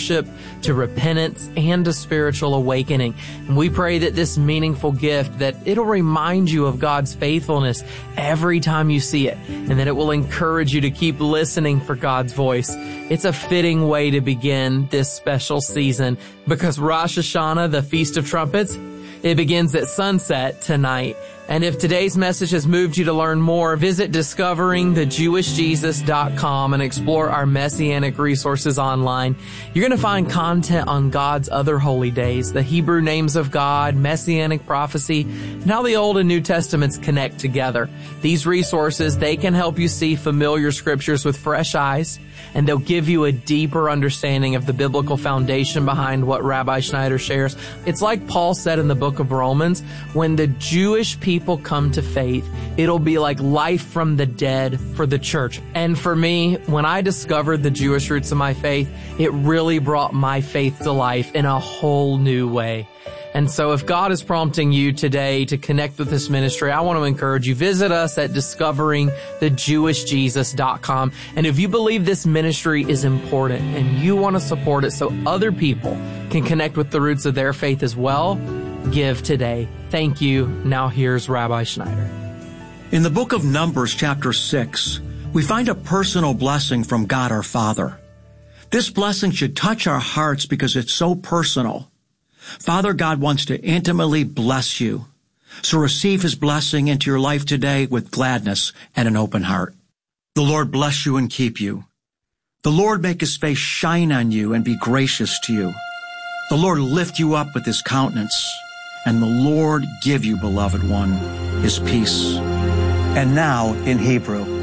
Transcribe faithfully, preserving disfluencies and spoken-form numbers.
worship, to repentance, and to spiritual awakening. And we pray that this meaningful gift, that it'll remind you of God's faithfulness every time you see it, and that it will encourage you to keep listening for God's voice. It's a fitting way to begin this special season because Rosh Hashanah, the Feast of Trumpets, it begins at sunset tonight. And if today's message has moved you to learn more, visit discovering the jewish jesus dot com and explore our messianic resources online. You're going to find content on God's other holy days, the Hebrew names of God, messianic prophecy, and how the Old and New Testaments connect together. These resources, they can help you see familiar scriptures with fresh eyes, and they'll give you a deeper understanding of the biblical foundation behind what Rabbi Schneider shares. It's like Paul said in the book of Romans, when the Jewish people People come to faith, it'll be like life from the dead for the church. And for me, when I discovered the Jewish roots of my faith, it really brought my faith to life in a whole new way. And so if God is prompting you today to connect with this ministry, I want to encourage you, visit us at discovering the jewish jesus dot com. And if you believe this ministry is important and you want to support it so other people can connect with the roots of their faith as well, give today. Thank you. Now here's Rabbi Schneider. In the book of Numbers, chapter six, we find a personal blessing from God our Father. This blessing should touch our hearts because it's so personal. Father God wants to intimately bless you. So receive His blessing into your life today with gladness and an open heart. The Lord bless you and keep you. The Lord make His face shine on you and be gracious to you. The Lord lift you up with His countenance. And the Lord give you, beloved one, His peace. And now in Hebrew.